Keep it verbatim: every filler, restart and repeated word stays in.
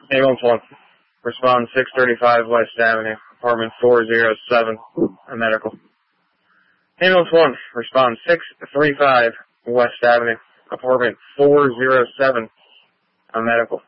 Ambulance one, respond six thirty-five West Avenue, apartment four oh seven, a medical. Ambulance one, respond six thirty-five West Avenue, apartment four oh seven, a medical.